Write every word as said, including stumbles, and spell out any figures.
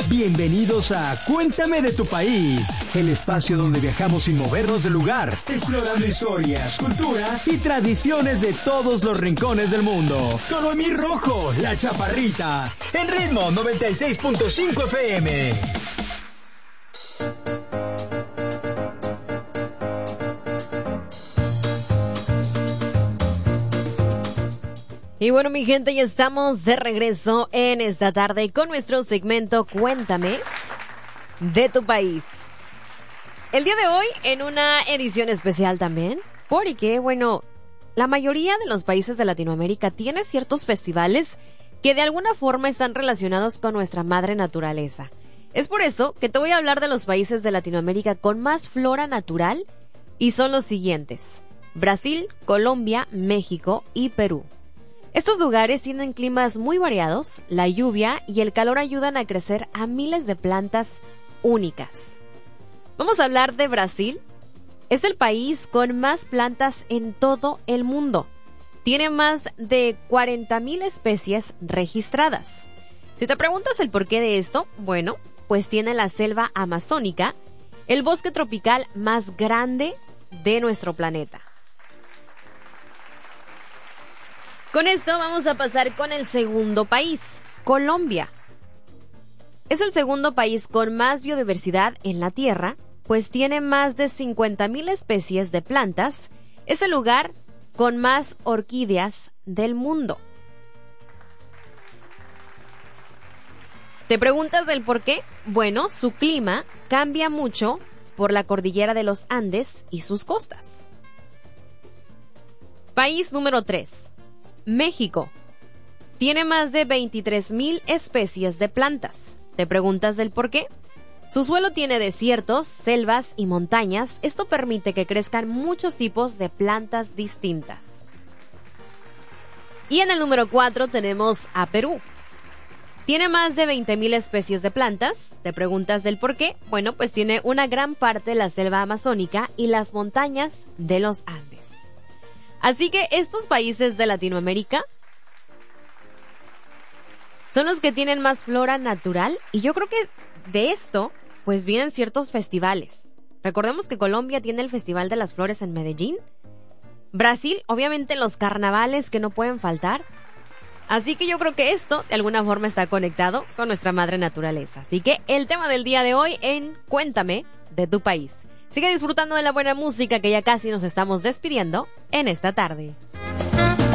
Bienvenidos a Cuéntame de tu país, el espacio donde viajamos sin movernos del lugar, explorando historias, cultura y tradiciones de todos los rincones del mundo. Con Noemí Rojo, la Chaparrita, en Ritmo noventa y seis punto cinco F M. Y bueno, mi gente, ya estamos de regreso en esta tarde con nuestro segmento Cuéntame de tu país. El día de hoy en una edición especial también, porque, bueno, la mayoría de los países de Latinoamérica tiene ciertos festivales que de alguna forma están relacionados con nuestra madre naturaleza. Es por eso que te voy a hablar de los países de Latinoamérica con más flora natural y son los siguientes: Brasil, Colombia, México y Perú. Estos lugares tienen climas muy variados, la lluvia y el calor ayudan a crecer a miles de plantas únicas. Vamos a hablar de Brasil. Es el país con más plantas en todo el mundo. Tiene más de cuarenta mil especies registradas. Si te preguntas el porqué de esto, bueno, pues tiene la selva amazónica, el bosque tropical más grande de nuestro planeta. Con esto vamos a pasar con el segundo país, Colombia. Es el segundo país con más biodiversidad en la Tierra, pues tiene más de cincuenta mil especies de plantas. Es el lugar con más orquídeas del mundo. ¿Te preguntas del por qué? Bueno, su clima cambia mucho por la cordillera de los Andes y sus costas. País número tres. México. Tiene más de veintitrés mil especies de plantas. ¿Te preguntas del por qué? Su suelo tiene desiertos, selvas y montañas. Esto permite que crezcan muchos tipos de plantas distintas. Y en el número cuatro tenemos a Perú. Tiene más de veinte mil especies de plantas. ¿Te preguntas del por qué? Bueno, pues tiene una gran parte de la selva amazónica y las montañas de los Andes. Así que estos países de Latinoamérica son los que tienen más flora natural y yo creo que de esto pues vienen ciertos festivales. Recordemos que Colombia tiene el Festival de las Flores en Medellín. Brasil, obviamente los carnavales que no pueden faltar. Así que yo creo que esto de alguna forma está conectado con nuestra madre naturaleza. Así que el tema del día de hoy en Cuéntame de tu país. Sigue disfrutando de la buena música que ya casi nos estamos despidiendo en esta tarde.